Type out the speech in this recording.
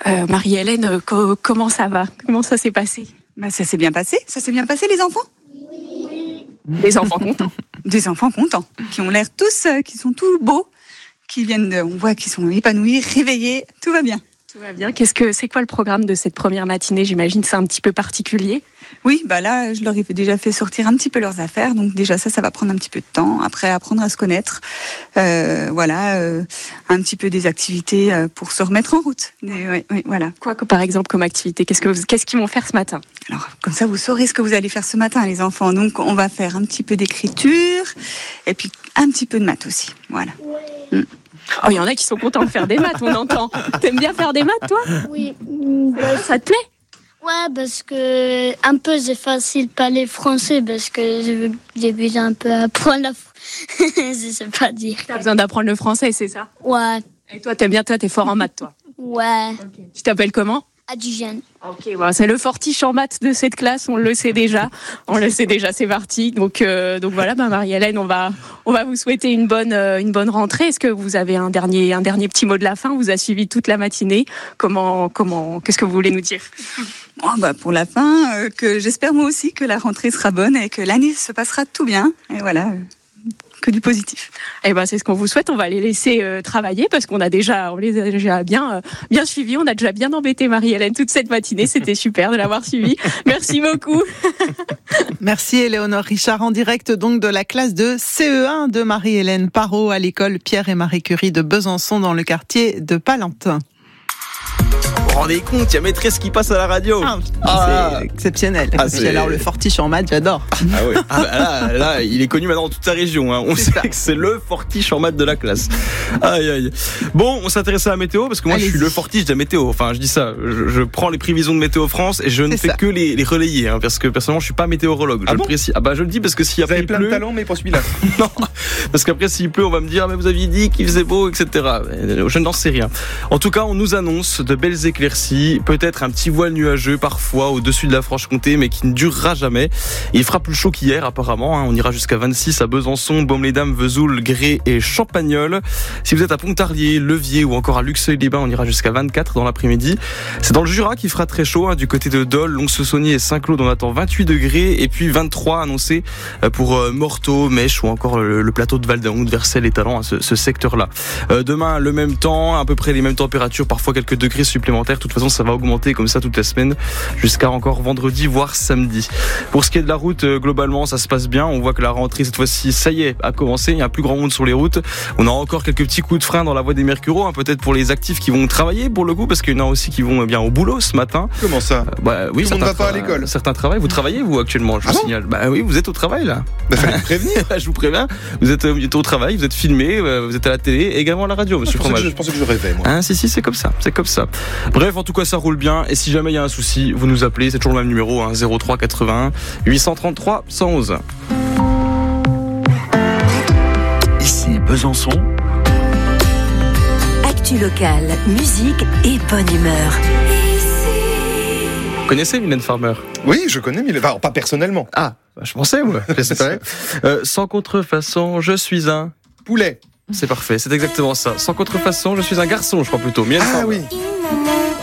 Marie-Hélène, comment ça va? Comment ça s'est passé? Ça s'est bien passé. Ça s'est bien passé, les enfants? Les enfants contents. Des enfants contents, qui ont l'air tous, qui sont tous beaux, on voit qu'ils sont épanouis, réveillés, tout va bien. Tout va bien. C'est quoi le programme de cette première matinée? J'imagine que c'est un petit peu particulier. Oui, là, je leur ai déjà fait sortir un petit peu leurs affaires, donc déjà ça va prendre un petit peu de temps. Après, apprendre à se connaître, un petit peu des activités pour se remettre en route. Voilà. Quoi que par exemple comme activité? Qu'est-ce qu'ils vont faire ce matin? Alors, comme ça, vous saurez ce que vous allez faire ce matin, les enfants. Donc, on va faire un petit peu d'écriture et puis un petit peu de maths aussi. Voilà. Oh, il y en a qui sont contents de faire des maths, on entend. T'aimes bien faire des maths, toi? Oui. Ça te plaît? Ouais, parce que un peu c'est facile de parler français parce que j'ai besoin un peu apprendre je sais pas dire. T'as besoin d'apprendre le français, c'est ça? Ouais. Et toi, t'es fort en maths, toi? Ouais. Okay. Tu t'appelles comment? Adigène. Ok, c'est le fortiche en maths de cette classe, on le sait déjà. C'est parti. Donc voilà, Marie-Hélène, on va vous souhaiter une bonne rentrée. Est-ce que vous avez un dernier petit mot de la fin? On vous a suivi toute la matinée. Qu'est-ce que vous voulez nous dire? Pour la fin, que j'espère moi aussi que la rentrée sera bonne et que l'année se passera tout bien. Et voilà. Que du positif. C'est ce qu'on vous souhaite. On va les laisser travailler parce on les a déjà bien suivis. On a déjà bien embêté Marie-Hélène toute cette matinée. C'était super de l'avoir suivie. Merci beaucoup. Merci Éléonore Richard en direct donc de la classe de CE1 de Marie-Hélène Parot à l'école Pierre et Marie Curie de Besançon dans le quartier de Palentin. Vous vous rendez compte, il y a maîtresse qui passe à la radio. C'est exceptionnel. Et alors le fortiche en maths, j'adore. Ah oui. Là, il est connu maintenant dans toute sa région. On sait que c'est le fortiche en maths de la classe. Aïe. Bon, on s'intéresse à la météo parce que moi, je suis le fortiche de la météo. Enfin, je dis ça. Je prends les prévisions de Météo France et je ne fais que les relayer, parce que personnellement, je suis pas météorologue. Je le précise. Je le dis parce que si après il pleut. Vous avez plein de talents, mais pour celui-là. Non, parce qu'après s'il pleut, on va me dire mais vous aviez dit qu'il faisait beau, etc. Je n'en sais rien. En tout cas, on nous annonce de belles éclaircies, peut-être un petit voile nuageux parfois au-dessus de la Franche-Comté, mais qui ne durera jamais. Et il fera plus chaud qu'hier apparemment. On ira jusqu'à 26 à Besançon, Baume-les-Dames, Vesoul, Grès et Champagnole. Si vous êtes à Pontarlier, Levier ou encore à Luxeuil-les-Bains, on ira jusqu'à 24 dans l'après-midi. C'est dans le Jura qu'il fera très chaud. Du côté de Dole, Lons-le-Saunier et Saint-Claude, on attend 28 degrés et puis 23 annoncés pour Morteau, Mèche ou encore le plateau de Val-d'Août, Vercelles et Talent, ce secteur-là. Demain, le même temps, à peu près les mêmes températures, parfois quelques degrés supplémentaires. De toute façon, ça va augmenter comme ça toute la semaine jusqu'à encore vendredi, voire samedi. Pour ce qui est de la route, globalement, ça se passe bien. On voit que la rentrée, cette fois-ci, ça y est, a commencé. Il y a plus grand monde sur les routes. On a encore quelques petits coups de frein dans la voie des Mercureaux, peut-être pour les actifs qui vont travailler pour le coup, parce qu'il y en a aussi qui vont bien au boulot ce matin. Comment ça? Oui, tout le monde ne va pas à l'école. Certains travaillent. Vous travaillez, vous, actuellement, je vous signale. Oui, vous êtes au travail, là. Fallait me prévenir. Je vous préviens. Vous êtes au travail, vous êtes filmé, vous êtes à la télé et également à la radio, monsieur Fromage. Je pensais que je rêvais, moi. Si, c'est comme ça. Bref, en tout cas, ça roule bien. Et si jamais il y a un souci, vous nous appelez. C'est toujours le même numéro, 03 81 833 111. Ici Besançon. Actu locale, musique et bonne humeur. Vous connaissez Mylène Farmer? Oui, je connais Mylène. Enfin, pas personnellement. Je pensais, moi. J'espérais. Sans contrefaçon, je suis un poulet. C'est parfait, c'est exactement ça. Sans contrefaçon, je suis un garçon, je crois plutôt. Mylène Farmer. Oui.